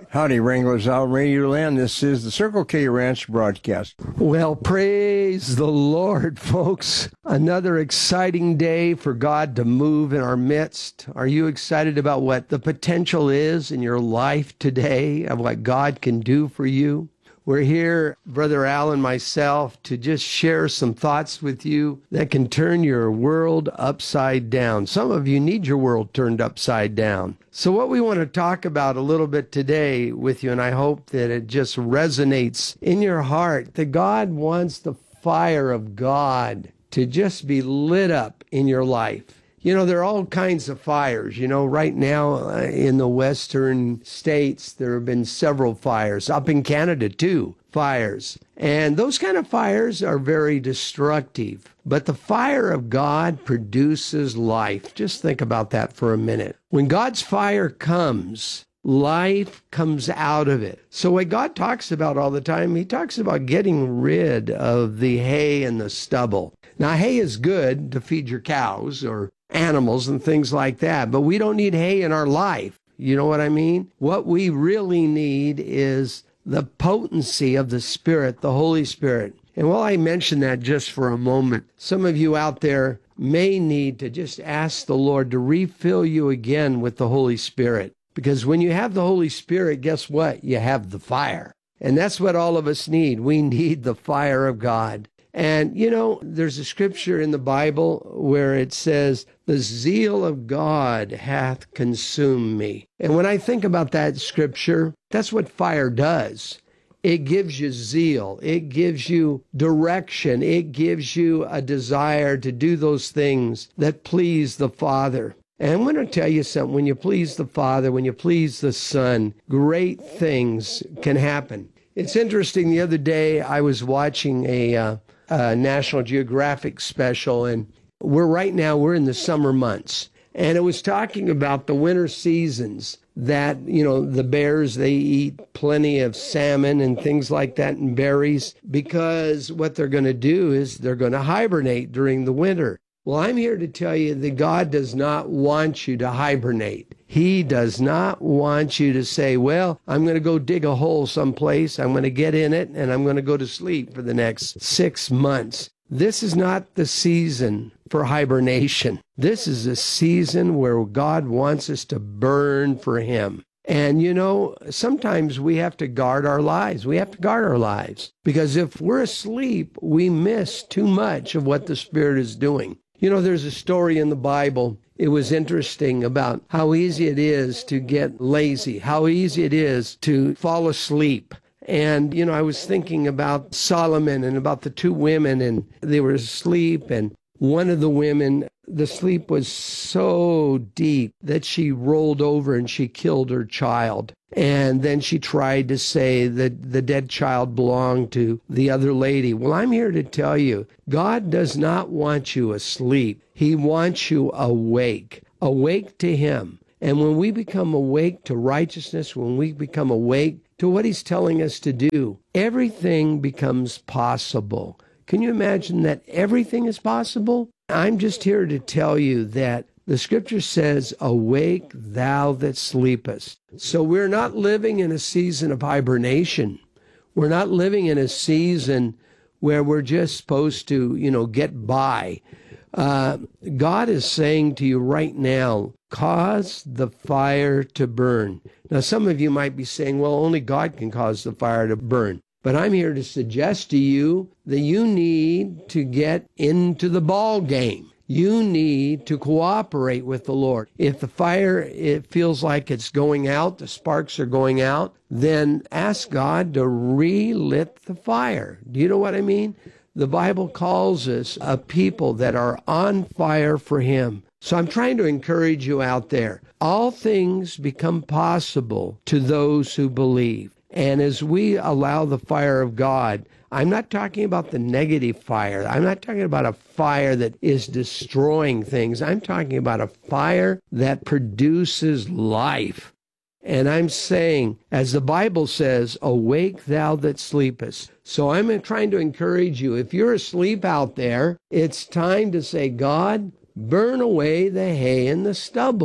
Howdy, Wranglers out in Radio Land. This is the Circle K Ranch broadcast. Well, praise the Lord, folks. Another exciting day for God to move in our midst. Are you excited about what the potential is in your life today, of what God can do for you? We're here, Brother Al and myself, to just share some thoughts with you that can turn your world upside down. Some of you need your world turned upside down. So what we want to talk about a little bit today with you, and I hope that it just resonates in your heart, that God wants the fire of God to just be lit up in your life. You know, there are all kinds of fires. You know, right now in the western states, there have been several fires. Up in Canada, too, fires. And those kind of fires are very destructive. But the fire of God produces life. Just think about that for a minute. When God's fire comes, life comes out of it. So what God talks about all the time, he talks about getting rid of the hay and the stubble. Now, hay is good to feed your cows or animals and things like that, but we don't need hay in our life. You know what I mean? What we really need is the potency of the Spirit, the Holy Spirit. And while I mention that just for a moment, some of you out there may need to just ask the Lord to refill you again with the Holy Spirit. Because when you have the Holy Spirit, guess what? You have the fire. And that's what all of us need. We need the fire of God. And, you know, there's a scripture in the Bible where it says, the zeal of God hath consumed me. And when I think about that scripture, that's what fire does. It gives you zeal. It gives you direction. It gives you a desire to do those things that please the Father. And I'm going to tell you something. When you please the Father, when you please the Son, great things can happen. It's interesting. The other day, I was watching a National Geographic special, and we're in the summer months. And it was talking about the winter seasons that, you know, the bears, they eat plenty of salmon and things like that and berries, because what they're going to do is they're going to hibernate during the winter. Well, I'm here to tell you that God does not want you to hibernate. He does not want you to say, well, I'm going to go dig a hole someplace, I'm going to get in it, and I'm going to go to sleep for the next 6 months. This is not the season for hibernation. This is a season where God wants us to burn for Him. And, you know, sometimes we have to guard our lives. We have to guard our lives. Because if we're asleep, we miss too much of what the Spirit is doing. You know, there's a story in the Bible. It was interesting about how easy it is to get lazy, how easy it is to fall asleep. And, you know, I was thinking about Solomon and about the two women, and they were asleep, and one of the women, the sleep was so deep that she rolled over and she killed her child. And then she tried to say that the dead child belonged to the other lady. Well, I'm here to tell you, God does not want you asleep. He wants you awake to Him. And when we become awake to righteousness, when we become awake to what He's telling us to do, everything becomes possible. Can you imagine that everything is possible? I'm just here to tell you that the scripture says, awake thou that sleepest. So we're not living in a season of hibernation. We're not living in a season where we're just supposed to, you know, get by. God is saying to you right now, cause the fire to burn. Now, some of you might be saying, well, only God can cause the fire to burn. But I'm here to suggest to you that you need to get into the ball game. You need to cooperate with the Lord. If the fire, it feels like it's going out, the sparks are going out, then ask God to relit the fire. Do you know what I mean? The Bible calls us a people that are on fire for Him. So I'm trying to encourage you out there. All things become possible to those who believe. And as we allow the fire of God, I'm not talking about the negative fire. I'm not talking about a fire that is destroying things. I'm talking about a fire that produces life. And I'm saying, as the Bible says, awake thou that sleepest. So I'm trying to encourage you. If you're asleep out there, it's time to say, God, burn away the hay and the stubble.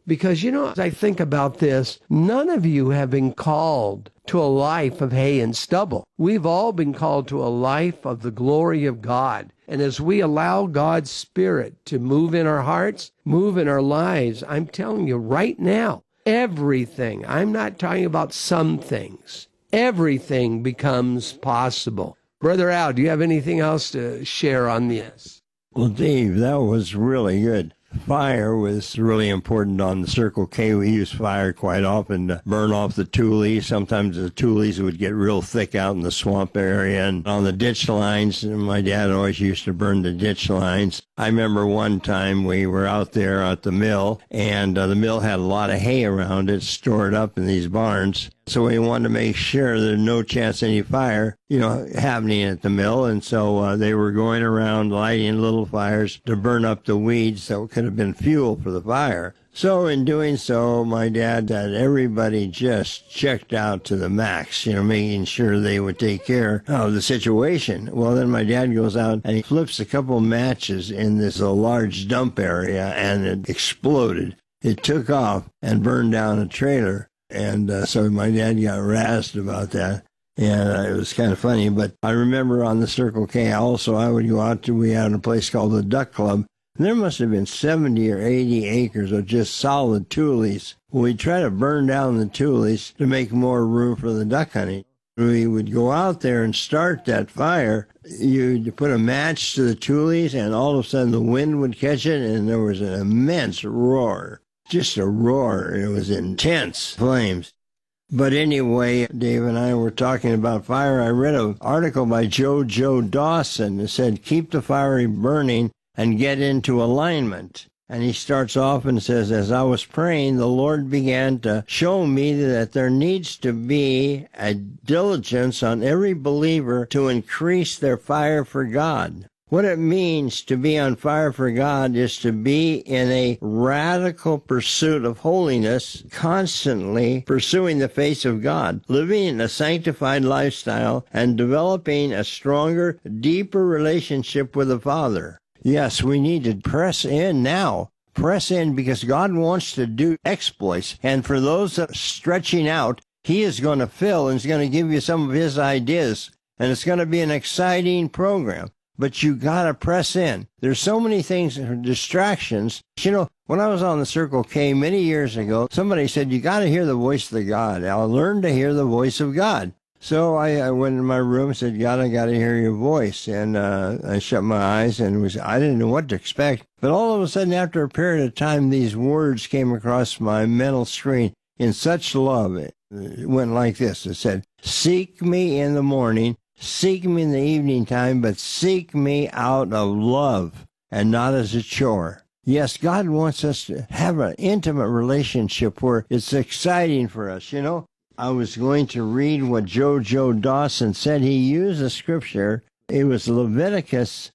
Because, as I think about this, none of you have been called to a life of hay and stubble. We've all been called to a life of the glory of God. And as we allow God's Spirit to move in our hearts, move in our lives, I'm telling you right now, everything, I'm not talking about some things, everything becomes possible. Brother Al, do you have anything else to share on this? Well, Dave, that was really good. Fire was really important on the Circle K. We use fire quite often to burn off the tules. Sometimes the tules would get real thick out in the swamp area. And on the ditch lines, my dad always used to burn the ditch lines. I remember one time we were out there at the mill, and the mill had a lot of hay around it stored up in these barns. So we wanted to make sure there's no chance any fire, happening at the mill. And so they were going around lighting little fires to burn up the weeds that could have been fuel for the fire. So in doing so, my dad had everybody just checked out to the max, making sure they would take care of the situation. Well, then my dad goes out and he flips a couple matches in this large dump area, and it exploded. It took off and burned down a trailer. And so my dad got razzed about that. And it was kind of funny. But I remember on the Circle K also, I would go out we had a place called the Duck Club. And there must have been 70 or 80 acres of just solid tules. We'd try to burn down the tules to make more room for the duck hunting. We would go out there and start that fire. You'd put a match to the tules, and all of a sudden the wind would catch it, and there was an immense roar. Just a roar. It was intense flames. But anyway, Dave and I were talking about fire. I read an article by Joe Dawson that said, keep the fire burning and get into alignment. And he starts off and says, as I was praying, the Lord began to show me that there needs to be a diligence on every believer to increase their fire for God. What it means to be on fire for God is to be in a radical pursuit of holiness, constantly pursuing the face of God, living in a sanctified lifestyle, and developing a stronger, deeper relationship with the Father. Yes, we need to press in now. Press in because God wants to do exploits. And for those that are stretching out, He is going to fill and He's going to give you some of His ideas. And it's going to be an exciting program. But you got to press in. There's so many things that are distractions. When I was on the Circle K many years ago, somebody said, you got to hear the voice of God. I'll learn to hear the voice of God. So I went in my room and said, God, I got to hear your voice. And I shut my eyes and I didn't know what to expect. But all of a sudden, after a period of time, these words came across my mental screen in such love. It went like this. It said, seek me in the morning. Seek me in the evening time, but seek me out of love and not as a chore. Yes, God wants us to have an intimate relationship where it's exciting for us. I was going to read what Joe Dawson said. He used a scripture. It was Leviticus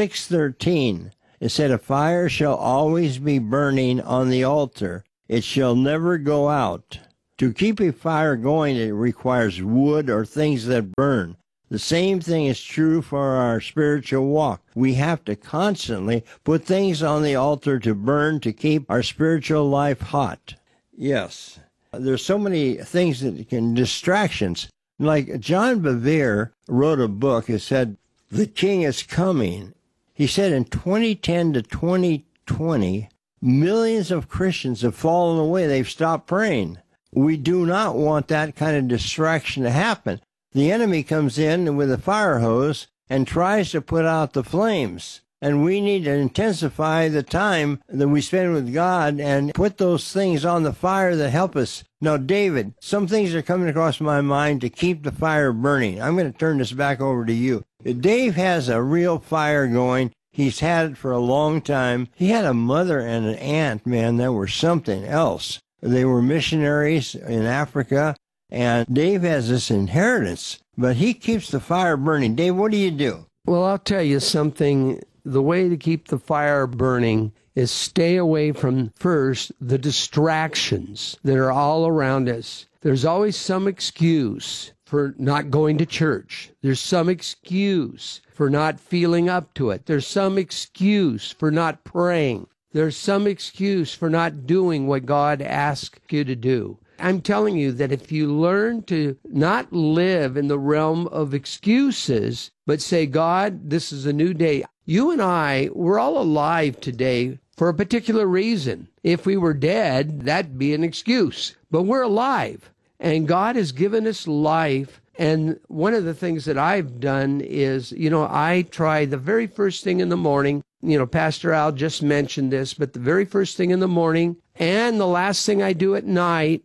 6:13. It said, a fire shall always be burning on the altar. It shall never go out. To keep a fire going, it requires wood or things that burn. The same thing is true for our spiritual walk. We have to constantly put things on the altar to burn to keep our spiritual life hot. Yes, there's so many things distractions. Like John Bevere wrote a book. It said, The King is Coming. He said in 2010 to 2020, millions of Christians have fallen away. They've stopped praying. We do not want that kind of distraction to happen. The enemy comes in with a fire hose and tries to put out the flames. And we need to intensify the time that we spend with God and put those things on the fire that help us. Now, David, some things are coming across my mind to keep the fire burning. I'm going to turn this back over to you. Dave has a real fire going. He's had it for a long time. He had a mother and an aunt, man, that were something else. They were missionaries in Africa. And Dave has this inheritance, but he keeps the fire burning. Dave, what do you do? Well, I'll tell you something. The way to keep the fire burning is stay away from, first, the distractions that are all around us. There's always some excuse for not going to church. There's some excuse for not feeling up to it. There's some excuse for not praying. There's some excuse for not doing what God asks you to do. I'm telling you that if you learn to not live in the realm of excuses, but say, God, this is a new day. You and I, we're all alive today for a particular reason. If we were dead, that'd be an excuse. But we're alive, and God has given us life. And one of the things that I've done is, I try the very first thing in the morning. Pastor Al just mentioned this, but the very first thing in the morning and the last thing I do at night,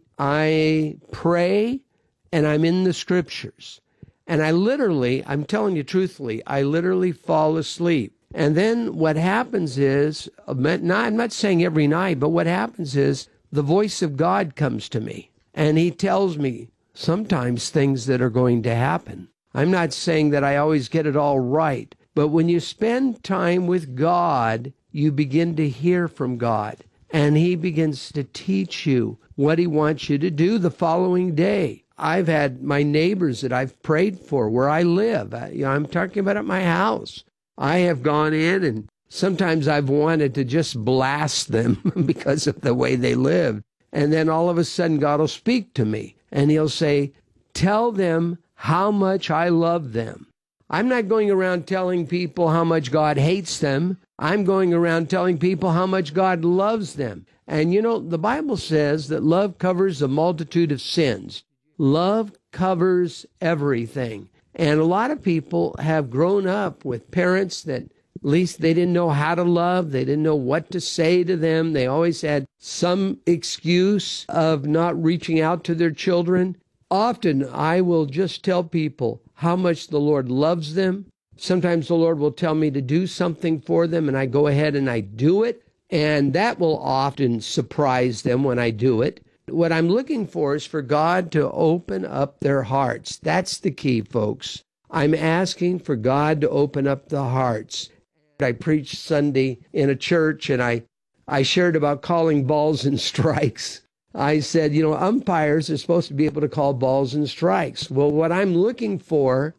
I pray and I'm in the scriptures. And I'm telling you truthfully, I literally fall asleep. And then what happens is, I'm not saying every night, but what happens is the voice of God comes to me and he tells me sometimes things that are going to happen. I'm not saying that I always get it all right, but when you spend time with God, you begin to hear from God. And he begins to teach you what he wants you to do the following day. I've had my neighbors that I've prayed for where I live. I'm talking about at my house. I have gone in and sometimes I've wanted to just blast them because of the way they lived. And then all of a sudden God will speak to me and he'll say, tell them how much I love them. I'm not going around telling people how much God hates them. I'm going around telling people how much God loves them. And the Bible says that love covers a multitude of sins. Love covers everything. And a lot of people have grown up with parents that at least they didn't know how to love. They didn't know what to say to them. They always had some excuse of not reaching out to their children. Often I will just tell people how much the Lord loves them. Sometimes the Lord will tell me to do something for them, and I go ahead and I do it. And that will often surprise them when I do it. What I'm looking for is for God to open up their hearts. That's the key, folks. I'm asking for God to open up the hearts. I preached Sunday in a church, and I shared about calling balls and strikes. I said, umpires are supposed to be able to call balls and strikes. Well, what I'm looking for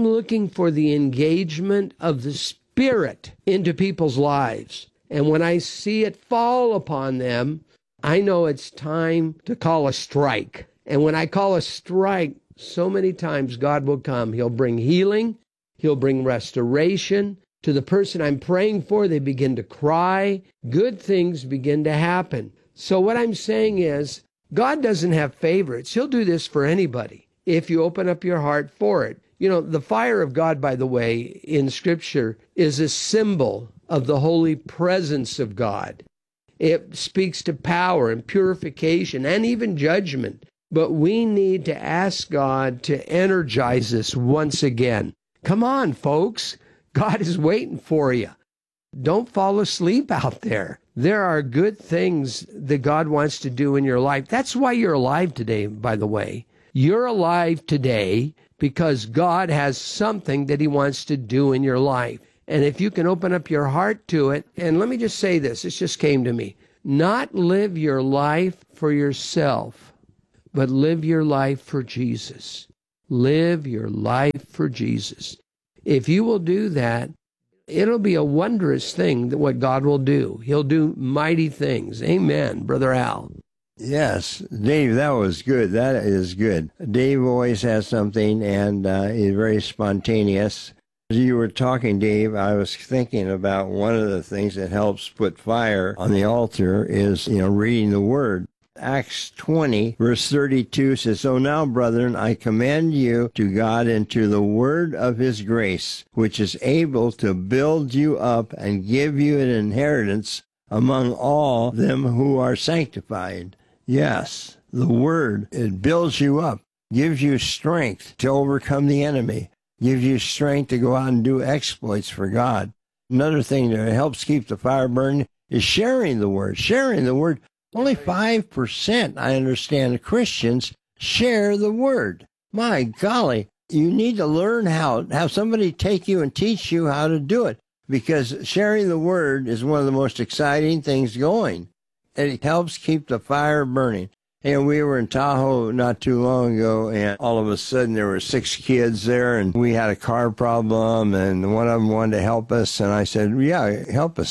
the engagement of the Spirit into people's lives. And when I see it fall upon them, I know it's time to call a strike. And when I call a strike, so many times God will come. He'll bring healing. He'll bring restoration. To the person I'm praying for, they begin to cry. Good things begin to happen. So what I'm saying is, God doesn't have favorites. He'll do this for anybody if you open up your heart for it. The fire of God, by the way, in Scripture is a symbol of the holy presence of God. It speaks to power and purification and even judgment. But we need to ask God to energize us once again. Come on, folks. God is waiting for you. Don't fall asleep out there. There are good things that God wants to do in your life. That's why you're alive today, by the way. You're alive today because God has something that he wants to do in your life. And if you can open up your heart to it, and let me just say this, it just came to me. Not live your life for yourself, but live your life for Jesus. Live your life for Jesus. If you will do that, it'll be a wondrous thing that what God will do. He'll do mighty things. Amen, Brother Al. Yes, Dave, that was good. That is good. Dave always has something, and he's very spontaneous. As you were talking, Dave, I was thinking about one of the things that helps put fire on the altar is, reading the Word. Acts 20, verse 32 says, So now, brethren, I commend you to God and to the word of his grace, which is able to build you up and give you an inheritance among all them who are sanctified. Yes, the word, it builds you up, gives you strength to overcome the enemy, gives you strength to go out and do exploits for God. Another thing that helps keep the fire burning is sharing the word. Sharing the word. Only 5%, I understand, Christians share the word. My golly, you need to learn how, have somebody take you and teach you how to do it, because sharing the word is one of the most exciting things going. It helps keep the fire burning. And we were in Tahoe not too long ago, and all of a sudden there were 6 kids there, and we had a car problem, and one of them wanted to help us, and I said, yeah, help us.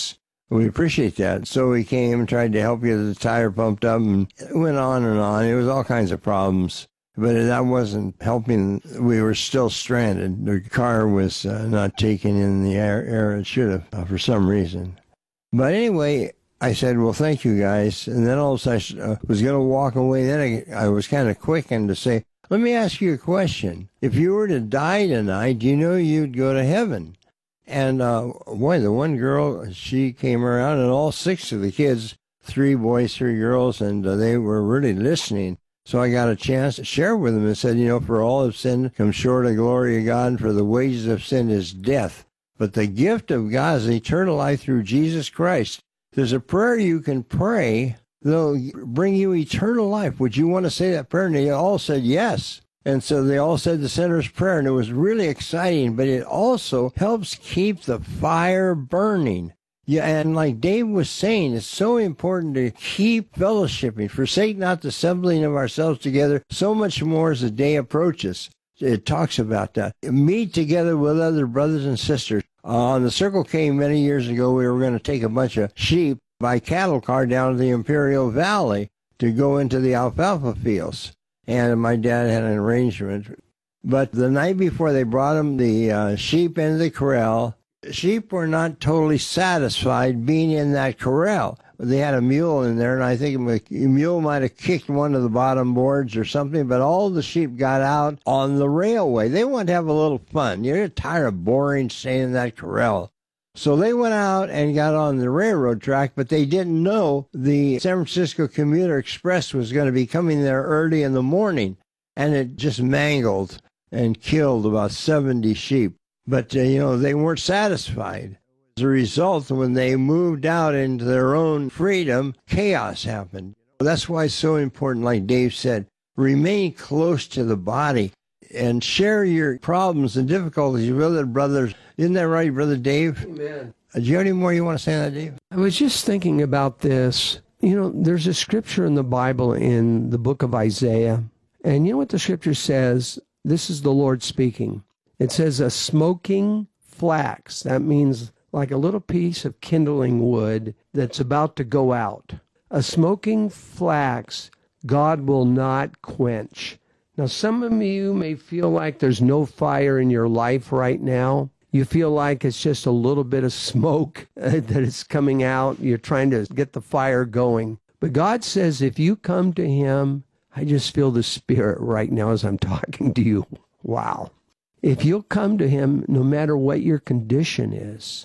We appreciate that. So we came and tried to help get the tire pumped up, and it went on and on. It was all kinds of problems. But that wasn't helping. We were still stranded. The car was not taking in the air it should have for some reason. But anyway, I said, well, thank you guys. And then all of a sudden I was going to walk away. Then I was kind of quickened to say, let me ask you a question. If you were to die tonight, do you know you'd go to heaven? And boy, the one girl, she came around, and all 6 of the kids, 3 boys, 3 girls, and they were really listening. So I got a chance to share with them and said, for all have sinned, come short of the glory of God, and for the wages of sin is death. But the gift of God is eternal life through Jesus Christ. There's a prayer you can pray that'll bring you eternal life. Would you want to say that prayer? And they all said yes. And so they all said the sinner's prayer, and it was really exciting, but it also helps keep the fire burning. Yeah, and like Dave was saying, it's so important to keep fellowshipping, forsake not the assembling of ourselves together, so much more as the day approaches. It talks about that. Meet together with other brothers and sisters. On the Circle K many years ago, we were going to take a bunch of sheep by cattle car down to the Imperial Valley to go into the alfalfa fields. And my dad had an arrangement. But the night before they brought them the sheep into the corral, sheep were not totally satisfied being in that corral. They had a mule in there, and I think the mule might have kicked one of the bottom boards or something, but all the sheep got out on the railway. They wanted to have a little fun. You're tired of boring staying in that corral. So they went out and got on the railroad track, but they didn't know the San Francisco Commuter Express was going to be coming there early in the morning, and it just mangled and killed about 70 sheep. But, they weren't satisfied. As a result, when they moved out into their own freedom, chaos happened. That's why it's so important, like Dave said, remain close to the body and share your problems and difficulties with other brothers. Isn't that right, Brother Dave? Amen. Do you have any more you want to say on that, Dave? I was just thinking about this. There's a scripture in the Bible in the book of Isaiah. And you know what the scripture says? This is the Lord speaking. It says a smoking flax. That means like a little piece of kindling wood that's about to go out. A smoking flax God will not quench. Now, some of you may feel like there's no fire in your life right now. You feel like it's just a little bit of smoke that is coming out. You're trying to get the fire going. But God says if you come to him, I just feel the Spirit right now as I'm talking to you. Wow. If you'll come to him, no matter what your condition is,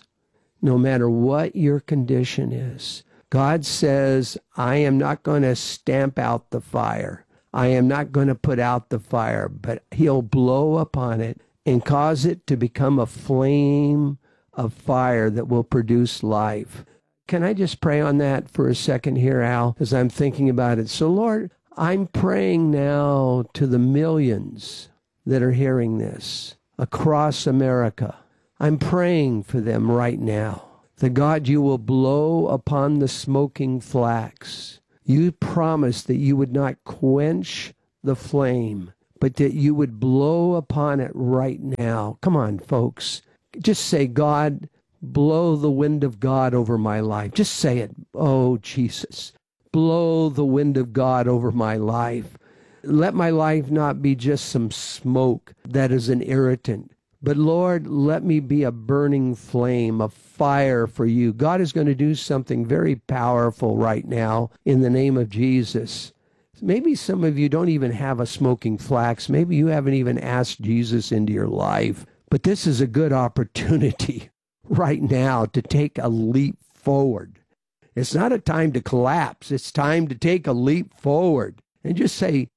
God says, I am not going to stamp out the fire. I am not going to put out the fire, but he'll blow upon it and cause it to become a flame of fire that will produce life. Can I just pray on that for a second here, Al, as I'm thinking about it? So, Lord, I'm praying now to the millions that are hearing this across America. I'm praying for them right now. That God, you will blow upon the smoking flax. You promised that you would not quench the flame, but that you would blow upon it right now. Come on, folks. Just say, God, blow the wind of God over my life. Just say it. Oh, Jesus, blow the wind of God over my life. Let my life not be just some smoke that is an irritant. But Lord, let me be a burning flame, a fire for you. God is going to do something very powerful right now in the name of Jesus. Maybe some of you don't even have a smoking flax. Maybe you haven't even asked Jesus into your life. But this is a good opportunity right now to take a leap forward. It's not a time to collapse. It's time to take a leap forward and just say,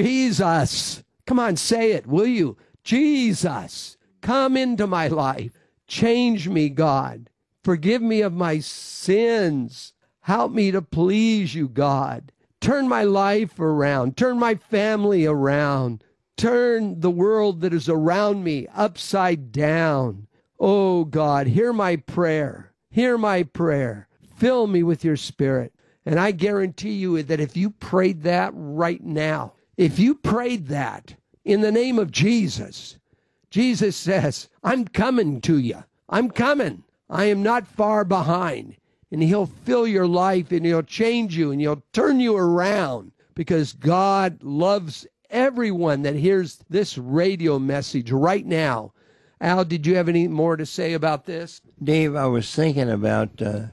Jesus, come on, say it, will you? Jesus, come into my life. Change me, God. Forgive me of my sins. Help me to please you, God. Turn my life around. Turn my family around. Turn the world that is around me upside down. Oh, God, hear my prayer. Hear my prayer. Fill me with your Spirit. And I guarantee you that if you prayed that right now, if you prayed that in the name of Jesus, Jesus says, I'm coming to you. I'm coming. I am not far behind. and he'll fill your life, and he'll change you, and he'll turn you around, because God loves everyone that hears this radio message right now. Al, did you have any more to say about this? Dave, I was thinking about,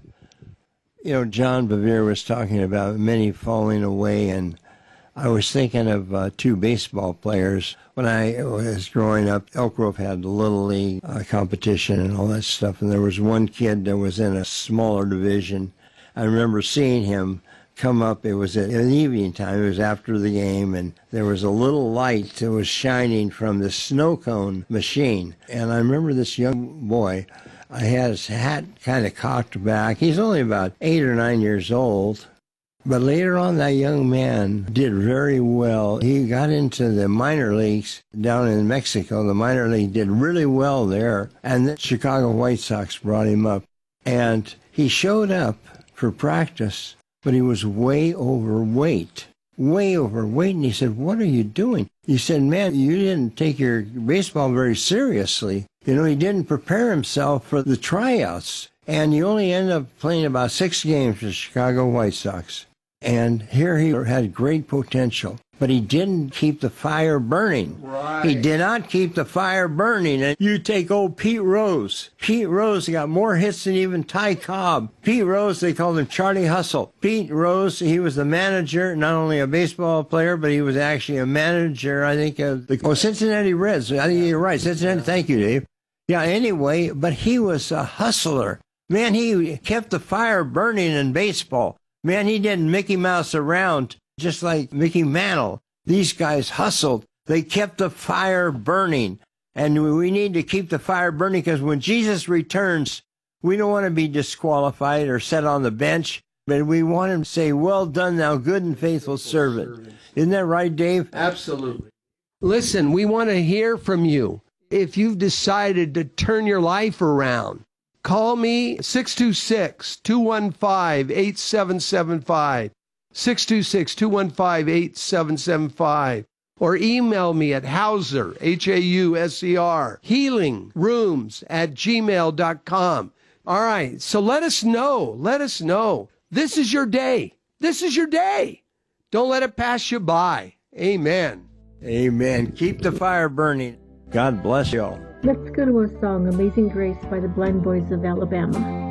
John Bevere was talking about many falling away, and I was thinking of two baseball players. When I was growing up, Elk Grove had Little League competition and all that stuff, and there was one kid that was in a smaller division. I remember seeing him come up. It was at an evening time. It was after the game, and there was a little light that was shining from the snow cone machine. And I remember this young boy, I had his hat kind of cocked back. He's only about 8 or 9 years old. But later on, that young man did very well. He got into the minor leagues down in Mexico. The minor league did really well there. And the Chicago White Sox brought him up. And he showed up for practice, but he was way overweight. And he said, "What are you doing?" He said, "Man, you didn't take your baseball very seriously. He didn't prepare himself for the tryouts. And you only ended up playing about 6 games for the Chicago White Sox. And here he had great potential, but he didn't keep the fire burning." Right. He did not keep the fire burning. And you take old Pete Rose. Pete Rose got more hits than even Ty Cobb. Pete Rose, they called him Charlie Hustle. Pete Rose, he was the manager, not only a baseball player, but he was actually a manager, I think, of the Cincinnati Reds. I think you're right. Cincinnati, thank you, Dave. Yeah, anyway, but he was a hustler. Man, he kept the fire burning in baseball. Man, he didn't Mickey Mouse around just like Mickey Mantle. These guys hustled. They kept the fire burning. And we need to keep the fire burning, because when Jesus returns, we don't want to be disqualified or set on the bench, but we want him to say, "Well done, thou good and faithful servant." Isn't that right, Dave? Absolutely. Listen, we want to hear from you. If you've decided to turn your life around, call me, 626-215-8775, 626-215-8775, or email me at Hauser, Hauser, healingrooms@gmail.com. All right, so let us know. This is your day. Don't let it pass you by. Amen. Amen. Keep the fire burning. God bless you all. Let's go to a song, Amazing Grace by the Blind Boys of Alabama.